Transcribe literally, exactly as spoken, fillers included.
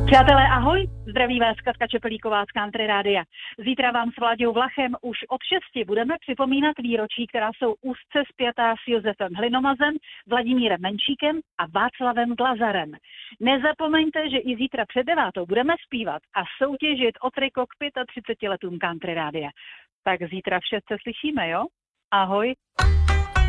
Přátelé, ahoj, zdraví vás Katka Čepelíková z Country Rádia. Zítra vám s Vláďou Vlachem už od šesti budeme připomínat výročí, která jsou úzce spjatá s Josefem Hlinomazem, Vladimírem Menšíkem a Václavem Glazarem. Nezapomeňte, že i zítra před devátou budeme zpívat a soutěžit o triko k třiceti pěti letům Country Rádia. Tak zítra vše se slyšíme, jo? Ahoj.